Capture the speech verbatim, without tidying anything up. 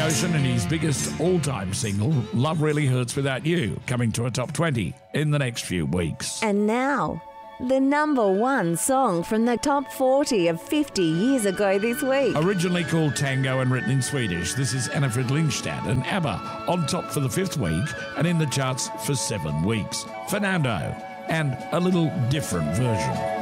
Ocean and his biggest all-time single, Love Really Hurts Without You, coming to a top twenty in the next few weeks. And now, the number one song from the top forty of fifty years ago this week. Originally called Tango and written in Swedish, this is Annifrid Lindstad and ABBA on top for the fifth week and in the charts for seven weeks. Fernando, and a little different version.